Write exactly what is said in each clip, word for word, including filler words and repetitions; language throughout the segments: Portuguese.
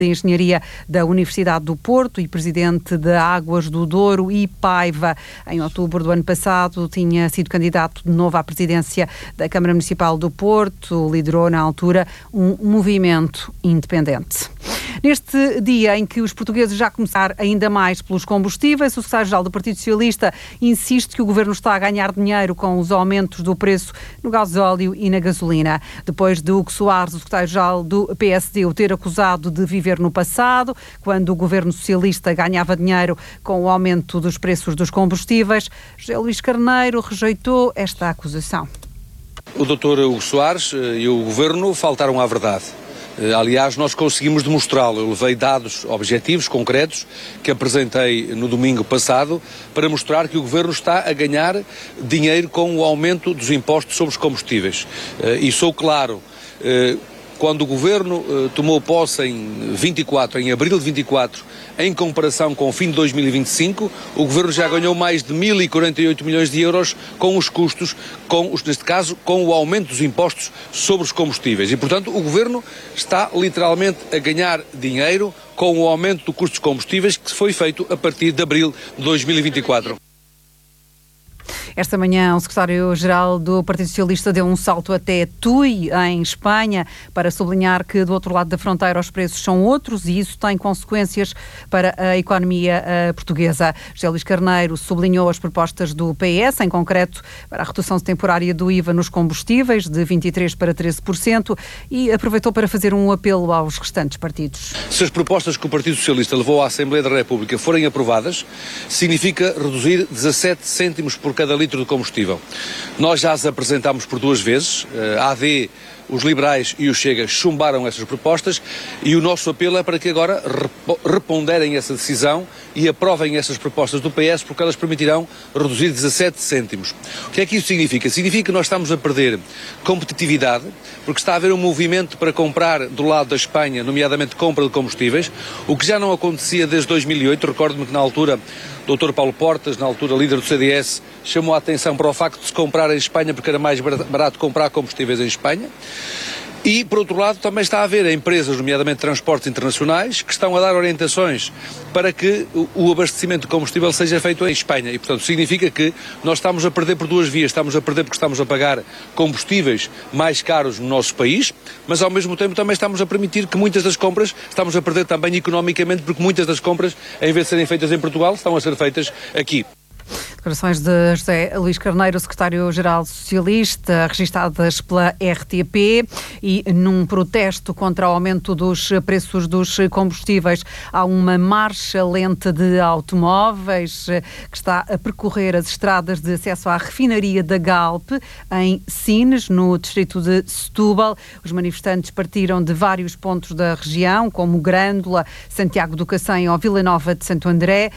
de Engenharia da Universidade do Porto e presidente da Águas do Douro e Paiva. Em outubro do ano passado tinha sido candidato de novo à presidência da Câmara Municipal do Porto, liderou na altura um movimento independente. Neste dia em que os portugueses já começaram ainda mais pelos combustíveis, o secretário-geral do Partido Socialista insiste que o governo está a ganhar dinheiro com os aumentos do preço no gasóleo e na gasolina. Depois de Hugo Soares, o secretário-geral do P S D, o ter acusado de viver no passado, quando o governo socialista ganhava dinheiro com o aumento dos preços dos combustíveis, José Luís Carneiro rejeitou esta acusação. O doutor Hugo Soares e o governo faltaram à verdade. Aliás, nós conseguimos demonstrá-lo. Eu levei dados objetivos, concretos, que apresentei no domingo passado, para mostrar que o governo está a ganhar dinheiro com o aumento dos impostos sobre os combustíveis. E sou claro, quando o governo tomou posse em vinte e quatro, em abril de vinte e quatro, em comparação com o fim de dois mil e vinte e cinco, o governo já ganhou mais de mil e quarenta e oito milhões de euros com os custos, com os, neste caso, com o aumento dos impostos sobre os combustíveis. E, portanto, o governo está literalmente a ganhar dinheiro com o aumento do custo dos combustíveis que foi feito a partir de abril de dois mil e vinte e quatro. Esta manhã, o secretário-geral do Partido Socialista deu um salto até Tui, em Espanha, para sublinhar que do outro lado da fronteira os preços são outros e isso tem consequências para a economia uh, portuguesa. José Luís Carneiro sublinhou as propostas do P S, em concreto para a redução temporária do I V A nos combustíveis, de vinte e três por cento para treze por cento, e aproveitou para fazer um apelo aos restantes partidos. Se as propostas que o Partido Socialista levou à Assembleia da República forem aprovadas, significa reduzir dezassete cêntimos por cada litro de combustível. Nós já as apresentámos por duas vezes, a A D, os liberais e o Chega chumbaram essas propostas e o nosso apelo é para que agora reponderem essa decisão e aprovem essas propostas do P S, porque elas permitirão reduzir dezassete cêntimos. O que é que isso significa? Significa que nós estamos a perder competitividade, porque está a haver um movimento para comprar do lado da Espanha, nomeadamente compra de combustíveis, o que já não acontecia desde dois mil e oito. Recordo-me que na altura o doutor Paulo Portas, na altura líder do C D S, chamou a atenção para o facto de se comprar em Espanha porque era mais barato comprar combustíveis em Espanha. E, por outro lado, também está a haver empresas, nomeadamente transportes internacionais, que estão a dar orientações para que o abastecimento de combustível seja feito em Espanha. E, portanto, significa que nós estamos a perder por duas vias. Estamos a perder porque estamos a pagar combustíveis mais caros no nosso país, mas, ao mesmo tempo, também estamos a permitir que muitas das compras, estamos a perder também economicamente, porque muitas das compras, em vez de serem feitas em Portugal, estão a ser feitas aqui. Declarações de José Luís Carneiro, secretário-geral socialista, registadas pela R T P, e num protesto contra o aumento dos preços dos combustíveis há uma marcha lenta de automóveis que está a percorrer as estradas de acesso à refinaria da Galp em Sines, no distrito de Setúbal. Os manifestantes partiram de vários pontos da região, como Grândola, Santiago do Cacém ou Vila Nova de Santo André,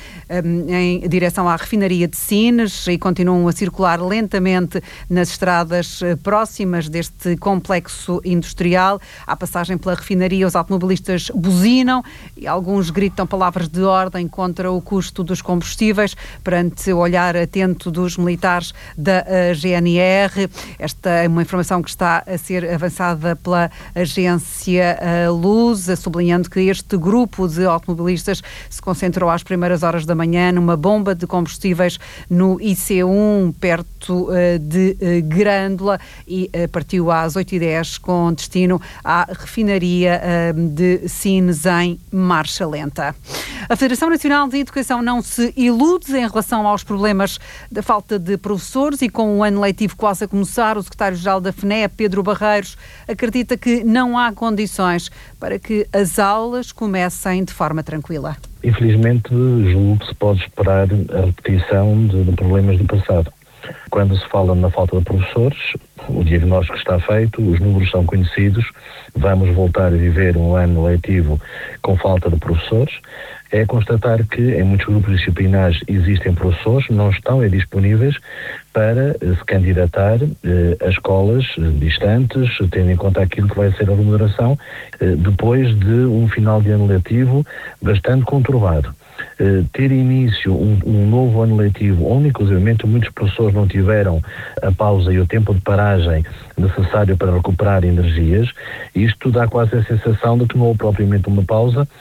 em direção à refinaria de Sines, e continuam a circular lentamente nas estradas próximas deste complexo industrial. À passagem pela refinaria, os automobilistas buzinam e alguns gritam palavras de ordem contra o custo dos combustíveis, perante o olhar atento dos militares da G N R. Esta é uma informação que está a ser avançada pela agência Luz, sublinhando que este grupo de automobilistas se concentrou às primeiras horas da manhã numa bomba de combustíveis no I C um, perto uh, de uh, Grândola, e uh, partiu às oito e dez com destino à refinaria uh, de Sines, em marcha lenta. A Federação Nacional de Educação não se ilude em relação aos problemas da falta de professores, e com o ano letivo quase a começar, o secretário-geral da F N E, Pedro Barreiros, acredita que não há condições para que as aulas comecem de forma tranquila. Infelizmente, julgo que se pode esperar a repetição de, de problemas do passado. Quando se fala na falta de professores, o diagnóstico está feito, os números são conhecidos, vamos voltar a viver um ano letivo com falta de professores. É constatar que em muitos grupos disciplinares existem professores, não estão disponíveis para se candidatar eh, a escolas distantes, tendo em conta aquilo que vai ser a remuneração, eh, depois de um final de ano letivo bastante conturbado. Eh, ter início um, um novo ano letivo, onde inclusivamente muitos professores não tiveram a pausa e o tempo de paragem necessário para recuperar energias, isto dá quase a sensação de que não houve propriamente uma pausa,